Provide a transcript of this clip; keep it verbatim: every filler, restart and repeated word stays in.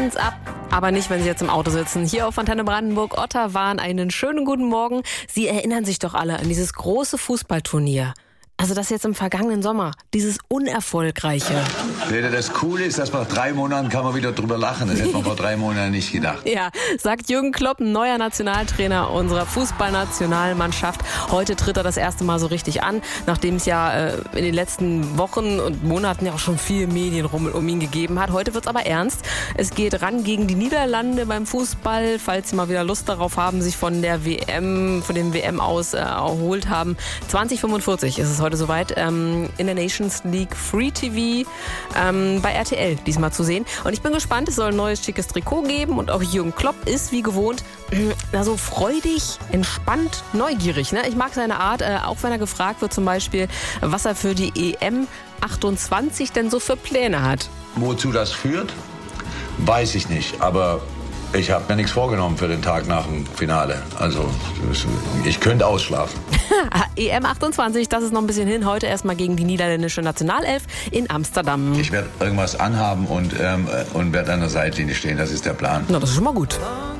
geht's ab. Aber nicht, wenn Sie jetzt im Auto sitzen. Hier auf Antenne Brandenburg, Otterwahn, einen schönen guten Morgen. Sie erinnern sich doch alle an dieses große Fußballturnier. Also das jetzt im vergangenen Sommer, dieses unerfolgreiche. Peter, das Coole ist, dass nach drei Monaten kann man wieder drüber lachen. Das hätte man vor drei Monaten nicht gedacht. Ja, sagt Jürgen Klopp, neuer Nationaltrainer unserer Fußballnationalmannschaft. Heute tritt er das erste Mal so richtig an, nachdem es ja äh, in den letzten Wochen und Monaten ja auch schon viel Medienrummel um ihn gegeben hat. Heute wird's aber ernst. Es geht ran gegen die Niederlande beim Fußball, falls Sie mal wieder Lust darauf haben, sich von der W M, von dem W M aus äh, erholt haben. zwanzig fünfundvierzig ist es heute soweit, ähm, in der Nations League Free T V ähm, bei R T L diesmal zu sehen. Und ich bin gespannt, es soll ein neues schickes Trikot geben und auch Jürgen Klopp ist wie gewohnt äh, so freudig, entspannt, neugierig. Ne? Ich mag seine Art, äh, auch wenn er gefragt wird zum Beispiel, was er für die E M achtundzwanzig denn so für Pläne hat. Wozu das führt, weiß ich nicht, aber ich habe mir nichts vorgenommen für den Tag nach dem Finale. Also ich könnte ausschlafen. E M achtundzwanzig, das ist noch ein bisschen hin. Heute erstmal gegen die niederländische Nationalelf in Amsterdam. Ich werde irgendwas anhaben und, ähm, und werde an der Seitlinie stehen. Das ist der Plan. Na, das ist schon mal gut.